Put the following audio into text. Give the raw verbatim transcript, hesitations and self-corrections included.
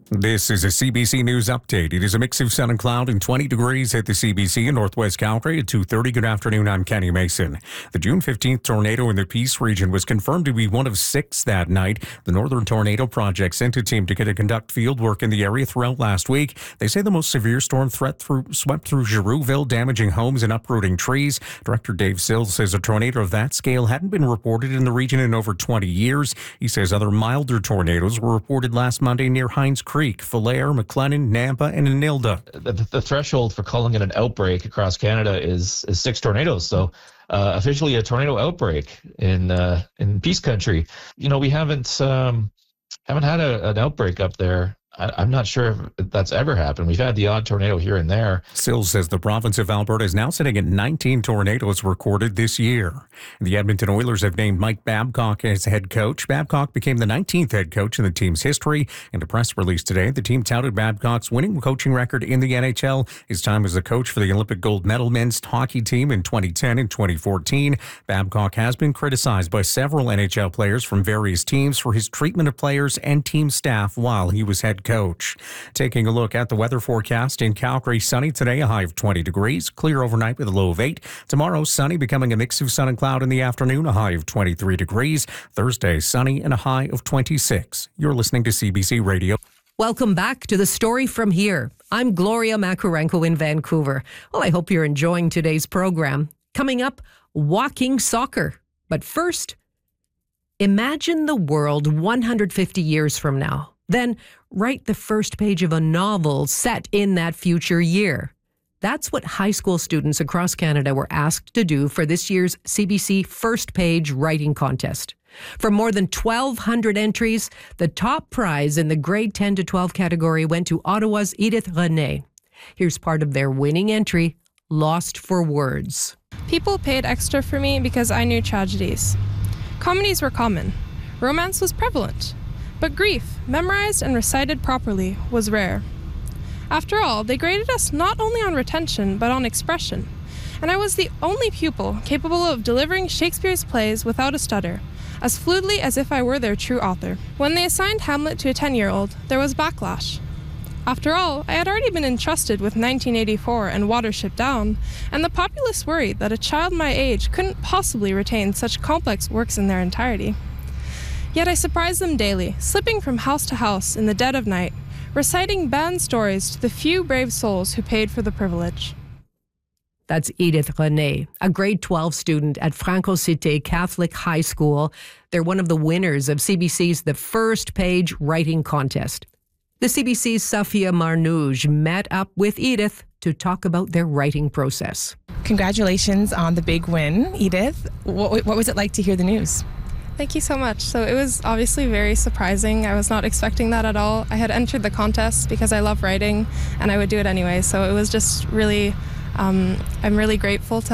This is a C B C News update. It is a mix of sun and cloud and twenty degrees at the C B C in Northwest Calgary at two thirty. Good afternoon, I'm Kenny Mason. The June fifteenth tornado in the Peace region was confirmed to be one of six that night. The Northern Tornado Project sent a team to conduct field work in the area throughout last week. They say the most severe storm threat through, swept through Girouville, damaging homes and uprooting trees. Director Dave Sills says a tornado of that scale hadn't been reported in the region in over twenty years. He says other milder tornadoes were reported last Monday near Hines Creek, Falher, McLennan, Nampa, and Inilda. The, the threshold for calling it an outbreak across Canada is, is six tornadoes. So uh, officially a tornado outbreak in uh, in Peace Country. You know, we haven't um, haven't had a, an outbreak up there. I, I'm not sure if that's ever happened. We've had the odd tornado here and there. Sills says the province of Alberta is now sitting at nineteen tornadoes recorded this year. The Edmonton Oilers have named Mike Babcock as head coach. Babcock became the nineteenth head coach in the team's history. In a press release today, the team touted Babcock's winning coaching record in the N H L, his time as the coach for the Olympic gold medal men's hockey team in twenty ten and twenty fourteen. Babcock has been criticized by several N H L players from various teams for his treatment of players and team staff while he was head coach. Taking a look at the weather forecast in Calgary, sunny today, a high of twenty degrees, clear overnight with a low of eight. Tomorrow, sunny, becoming a mix of sun and cloud in the afternoon, a high of twenty-three degrees. Thursday, sunny and a high of twenty-six. You're listening to C B C Radio. Welcome back to The Story From Here. I'm Gloria Makarenko in Vancouver. Well, I hope you're enjoying today's program. Coming up, walking soccer. But first, imagine the world one hundred fifty years from now. Then write the first page of a novel set in that future year. That's what high school students across Canada were asked to do for this year's C B C First Page Writing Contest. For more than twelve hundred entries, the top prize in the grade ten to twelve category went to Ottawa's Edith René. Here's part of their winning entry, Lost for Words. People paid extra for me because I knew tragedies. Comedies were common. Romance was prevalent. But grief, memorized and recited properly, was rare. After all, they graded us not only on retention, but on expression. And I was the only pupil capable of delivering Shakespeare's plays without a stutter, as fluidly as if I were their true author. When they assigned Hamlet to a ten-year-old, there was backlash. After all, I had already been entrusted with nineteen eighty-four and Watership Down, and the populace worried that a child my age couldn't possibly retain such complex works in their entirety. Yet I surprised them daily, slipping from house to house in the dead of night, reciting banned stories to the few brave souls who paid for the privilege. That's Edith René, a grade twelve student at Franco Cité Catholic High School. They're one of the winners of C B C's The First Page Writing Contest. The C B C's Safia Marnouj met up with Edith to talk about their writing process. Congratulations on the big win, Edith. What, what was it like to hear the news? Thank you so much. So it was obviously very surprising. I was not expecting that at all. I had entered the contest because I love writing and I would do it anyway. So it was just really, um, I'm really grateful to